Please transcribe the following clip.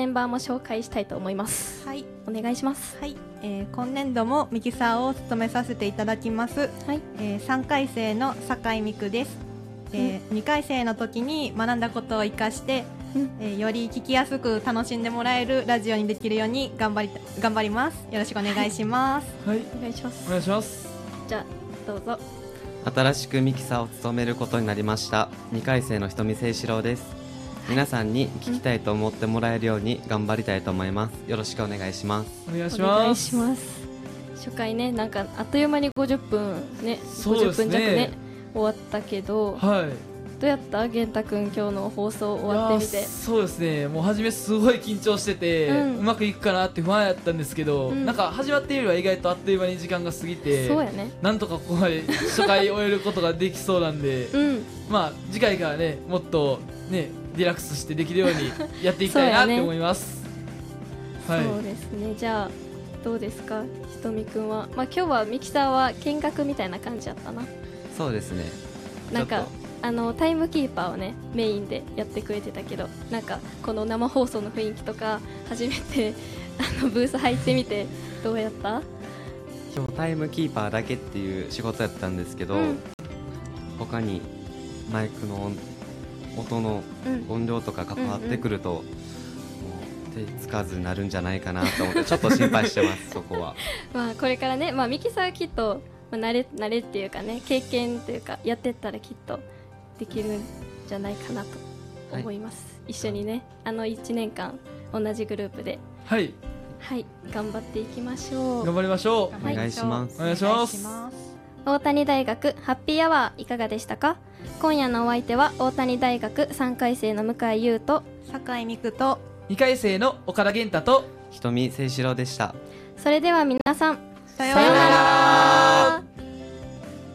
メンバーも紹介したいと思います。 はい、 お願いします。 はい、今年度もミキサーを務めさせていただきます、 はい、 3回生の酒井美久です。2回生の時に学んだことを生かして、より聞きやすく楽しんでもらえるラジオにできるように頑張ります。よろしくお願いします。 はい、 お願いします。 お願いします。 じゃあどうぞ。 新しくミキサーを務めることになりました2回生の瞳誠志郎です。皆さんに聞きたいと思ってもらえるように頑張りたいと思います。よろしくお願いします。 お願いしお願います。 します。初回ね、なんかあっという間に50分ね、 そうですね 50分弱ね終わったけど、 はい、 どうやった玄太くん、今日の放送終わってみて。 そうですね、もう初めすごい緊張してて、うまくいくかなって不安やったんですけど、なんか始まっているよりは意外とあっという間に時間が過ぎて、 そうやね、 なんとかここまで初回終えることができそうなんで、まあ次回からね、もっとねリラックスしてできるようにやっていきたいなって思います。 そうですね。じゃあどうですか、ひとみくんは。まあ今日はミキサーは見学みたいな感じだったな。 そうですね、 なんかタイムキーパーをねメインでやってくれてたけど、なんかこの生放送の雰囲気とか初めてブース入ってみてどうやった？ 今日タイムキーパーだけっていう仕事やったんですけど、他にマイクの音の音量とか関わってくると、もう手つかずになるんじゃないかなと思ってちょっと心配してますそこは。 まあこれからね、まあ、ミキサーきっと、慣れっていうかね、経験というかやってったらきっとできるんじゃないかなと思います、はい、一緒にね1年間同じグループではい、頑張っていきましょう。 頑張りましょう。 お願いします。 お願いします。 大谷大学ハッピーアワーいかがでしたか？今夜のお相手は大谷大学3回生の向井優と酒井美久と 2回生の岡田玄太と瞳誠志郎でした。 それでは皆さん、 さようなら。